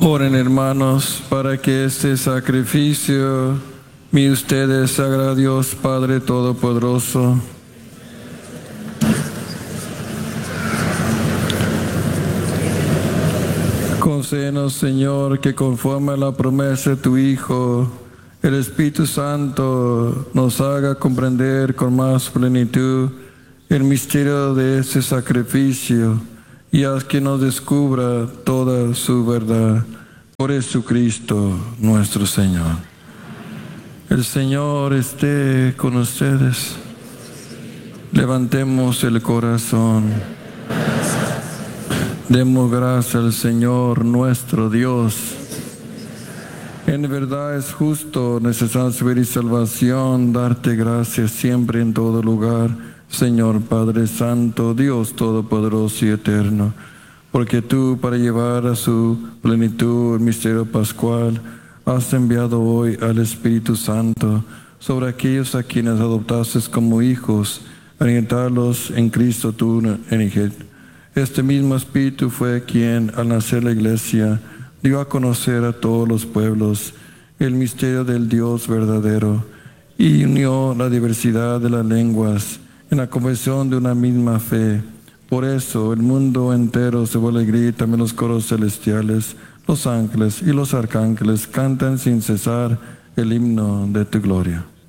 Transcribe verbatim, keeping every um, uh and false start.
Oren, hermanos, para que este sacrificio mi ustedes haga a Dios Padre Todopoderoso. Concédenos, Señor, que conforme a la promesa de tu Hijo, el Espíritu Santo nos haga comprender con más plenitud el misterio de este sacrificio y haz que nos descubra toda su verdad. Por Jesucristo nuestro Señor. El Señor esté con ustedes. Levantemos el corazón. Demos gracias al Señor nuestro Dios. En verdad es justo, necesario saber y salvación, darte gracias siempre en todo lugar, Señor Padre Santo, Dios Todopoderoso y Eterno, porque tú, para llevar a su plenitud el misterio pascual, has enviado hoy al Espíritu Santo sobre aquellos a quienes adoptaste como hijos, alientarlos en Cristo tu unigénito. Este mismo Espíritu fue quien, al nacer la Iglesia, dio a conocer a todos los pueblos el misterio del Dios verdadero y unió la diversidad de las lenguas en la confesión de una misma fe. Por eso el mundo entero se vuelve alegre y también los coros celestiales, los ángeles y los arcángeles cantan sin cesar el himno de tu gloria.